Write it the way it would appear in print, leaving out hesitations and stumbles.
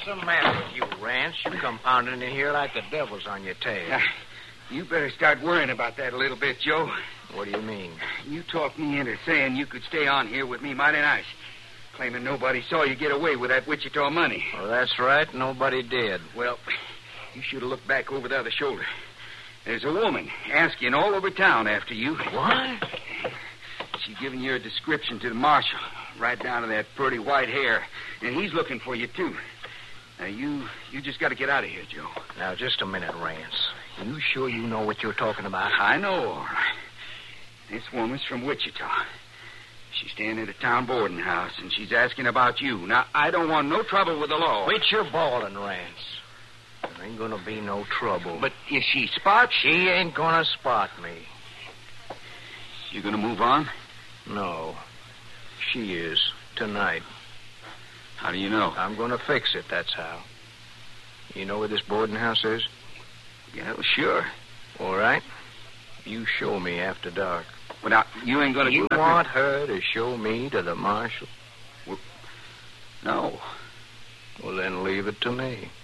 the matter with you, Rance? You come pounding in here like the devil's on your tail. You better start worrying about that a little bit, Joe. What do you mean? You talked me into saying you could stay on here with me mighty nice. Claiming nobody saw you get away with that Wichita money. Well, that's right. Nobody did. Well, you should have looked back over the other shoulder. There's a woman asking all over town after you. What? She's giving your description to the marshal, right down to that pretty white hair. And he's looking for you, too. Now, you just got to get out of here, Joe. Now, just a minute, Rance. You sure you know what you're talking about? I know, all right. This woman's from Wichita. She's staying at a town boarding house, and she's asking about you. Now, I don't want no trouble with the law. Quit your bawling, Rance. There ain't gonna be no trouble. But if she spots... She ain't gonna spot me. You gonna move on? No. She is. Tonight. How do you know? I'm gonna fix it, that's how. You know where this boarding house is? Yeah, well, sure. All right. You show me after dark. But now, you ain't gonna... You want her to show me to the marshal? Well, no. Well, then leave it to me.